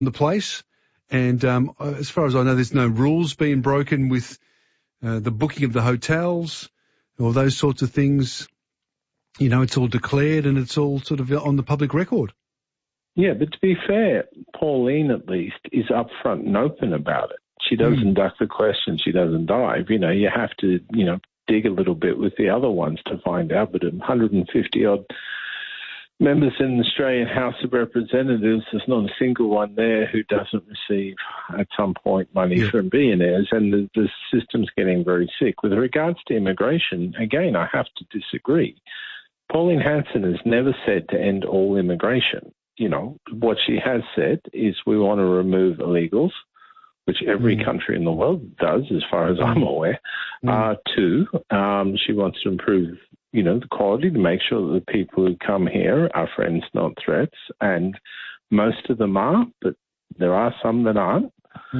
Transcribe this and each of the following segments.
the place. And as far as I know, there's no rules being broken with the booking of the hotels or those sorts of things. You know, it's all declared and it's all sort of on the public record. Yeah, but to be fair, Pauline at least is upfront and open about it. She doesn't duck the question. She doesn't dive. You know, you have to, dig a little bit with the other ones to find out. But 150-odd members in the Australian House of Representatives, there's not a single one there who doesn't receive at some point money from billionaires, and the system's getting very sick. With regards to immigration, again, I have to disagree. Pauline Hanson has never said to end all immigration. What she has said is we want to remove illegals, which every country in the world does, as far as I'm aware. Two, she wants to improve, the quality to make sure that the people who come here are friends, not threats. And most of them are, but there are some that aren't.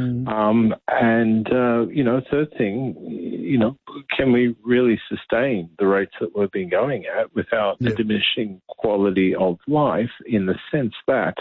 Third thing, can we really sustain the rates that we've been going at without a diminishing quality of life, in the sense that,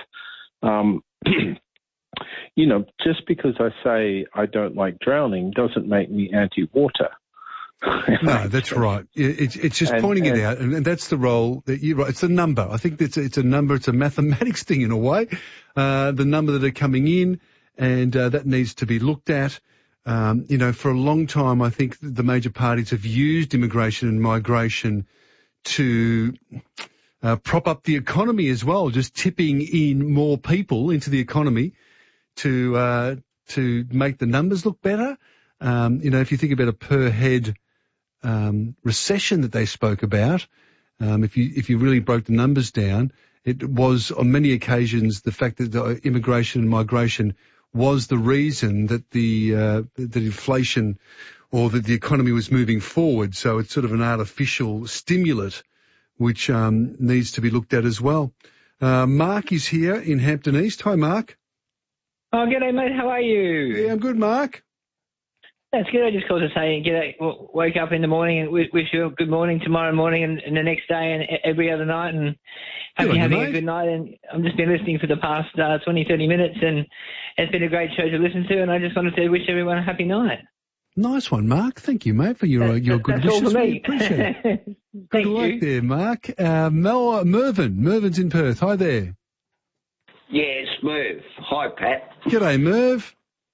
just because I say I don't like drowning doesn't make me anti-water. No, that's right. It's just pointing it out, and that's the role that you're right. It's a number. I think it's a number. It's a mathematics thing in a way. The number that are coming in, and that needs to be looked at. For a long time, I think the major parties have used immigration and migration to prop up the economy as well, just tipping in more people into the economy to make the numbers look better. If you think about a per head recession that they spoke about, if you really broke the numbers down, it was on many occasions the fact that the immigration and migration was the reason that the inflation or that the economy was moving forward. So it's sort of an artificial stimulant which needs to be looked at as well. Mark is here in Hampton East. Hi, Mark. Oh, g'day, mate. How are you? Yeah, I'm good, Mark. That's good. I just called to say, wake up in the morning and wish you a good morning tomorrow morning and the next day and every other night, and hope you're having a good night. And I've just been listening for the past 20, 30 minutes, and it's been a great show to listen to, and I just wanted to wish everyone a happy night. Nice one, Mark. Thank you, mate, for your good wishes. All for me. We appreciate it. Thank you. Good luck there, Mark. Mervin's in Perth. Hi there. Yeah, it's Merv. Hi, Pat. G'day, Merv.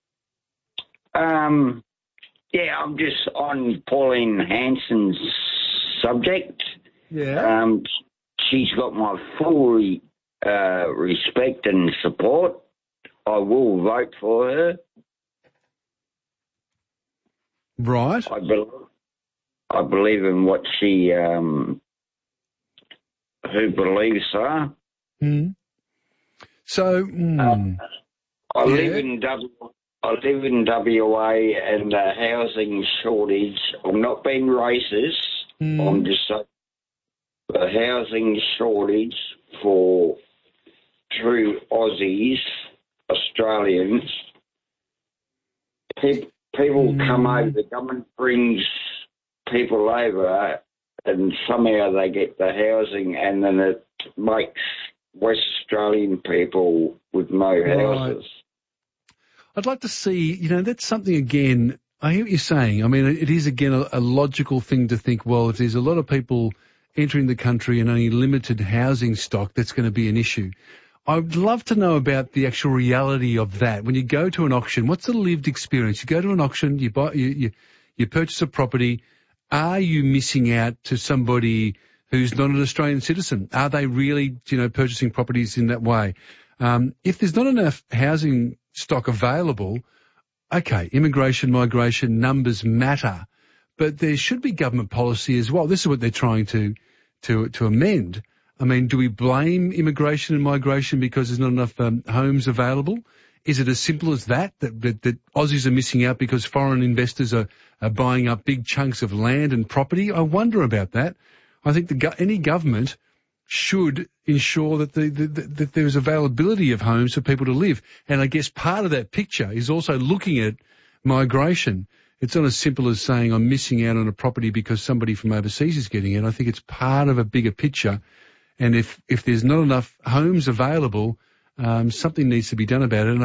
Yeah, I'm just on Pauline Hanson's subject. Yeah. She's got my full respect and support. I will vote for her. Right. I believe in what she her beliefs are. So, I live in WA, and the housing shortage, I'm not being racist, I'm just saying the housing shortage for true Aussies, Australians, people come over, the government brings people over, and somehow they get the housing, and then it makes West Australian people with no houses. I'd like to see, that's something, again, I hear what you're saying. I mean, it is, again, a logical thing to think, well, if there's a lot of people entering the country and only limited housing stock, that's going to be an issue. I'd love to know about the actual reality of that. When you go to an auction, what's the lived experience? You go to an auction, you buy, you purchase a property. Are you missing out to somebody who's not an Australian citizen? Are they really, purchasing properties in that way? If there's not enough housing stock available, okay, immigration, migration, numbers matter, but there should be government policy as well. This is what they're trying to amend. I mean, do we blame immigration and migration because there's not enough homes available? Is it as simple as that Aussies are missing out because foreign investors are buying up big chunks of land and property? I wonder about that. I think any government should ensure that that there is availability of homes for people to live. And I guess part of that picture is also looking at migration. It's not as simple as saying I'm missing out on a property because somebody from overseas is getting it. I think it's part of a bigger picture. And if there's not enough homes available, something needs to be done about it. And